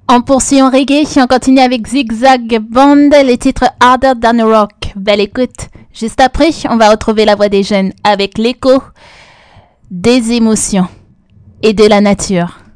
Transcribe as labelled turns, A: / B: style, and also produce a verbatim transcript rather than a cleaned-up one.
A: On poursuit en reggae, on continue avec Zigzag Band, les titres Harder Than Rock. Belle écoute. Juste après, on va retrouver la voix des jeunes avec l'écho des émotions et de la nature.